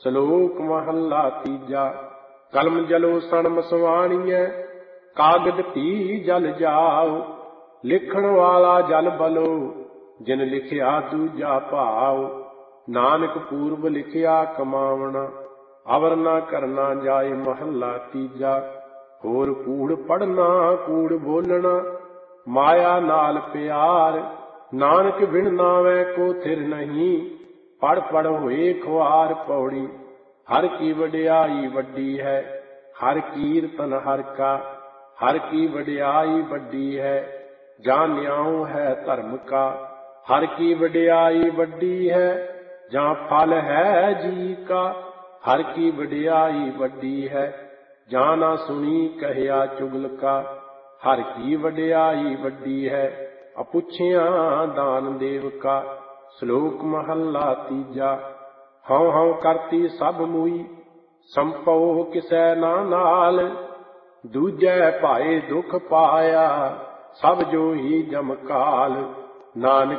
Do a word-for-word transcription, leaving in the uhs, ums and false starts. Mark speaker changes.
Speaker 1: ਸਲੋਕ ਮਹੱਲਾ ਤੀਜਾ। ਕਲਮ ਜਲੋ ਸਣ ਮਸਵਾਣੀਐ, ਕਾਗਦ ਭੀ ਜਲ ਜਾਉ। ਲਿਖਣ ਵਾਲਾ ਜਲ ਬਲੋ, ਜਿਨ ਲਿਖਿਆ ਦੂਜਾ ਭਾਉ। ਨਾਨਕ ਪੂਰਬ ਲਿਖਿਆ ਕਮਾਵਣਾ, ਅਵਰ ਨਾ ਕਰਨਾ ਜਾਏ। ਮਹੱਲਾ ਤੀਜਾ। ਹੋਰ ਕੂੜ ਪੜਨਾ ਕੂੜ ਬੋਲਣਾ, ਮਾਇਆ ਨਾਲ ਪਿਆਰ। ਨਾਨਕ ਬਿਨ ਨਾਵੈ ਕੋ ਥਿਰ ਨਹੀਂ, ਪੜ ਪੜ ਹੋਏ ਖੁਆਰ। ਪੌੜੀ। ਹਰ ਕੀ ਵਡਿਆਈ ਵੱਡੀ ਹੈ, ਹਰ ਕੀਰਤਨ ਹਰ ਕਾ। ਹਰ ਕੀ ਵਡਿਆਈ ਵੱਡੀ ਹੈ, ਜਾਂ ਨਿਆਉ ਹੈ ਧਰਮ ਕਾ। ਹਰ ਕੀ ਵਡਿਆਈ ਵੱਡੀ ਹੈ, ਜਾਂ ਫਲ ਹੈ ਜੀ ਕਾ। ਹਰ ਕੀ ਵਡਿਆਈ ਵੱਡੀ ਹੈ, ਜਾਂ ਨਾ ਸੁਣੀ ਕਹਿਆ ਚੁਗਲ ਕਾ। ਹਰ ਕੀ ਵਡਿਆਈ ਵੱਡੀ ਹੈ, ਅਪੁੱਛਿਆ ਦਾਨ ਦੇਵ ਕਾ। ਸ਼ਲੋਕ ਮਹੱਲਾ ਤੀਜਾ। ਹਉ ਹਉ ਕਰਤੀ ਸਭ ਮੂਈ, ਸੰਭਉ ਕਿਸੈ ਨਾ ਨਾਲ। ਦੂਜੈ ਭਾਏ ਦੁਖ ਪਾਇਆ, ਸਭ ਜੋ ਹੀ ਜਮ ਕਾਲ। ਨਾਨਕ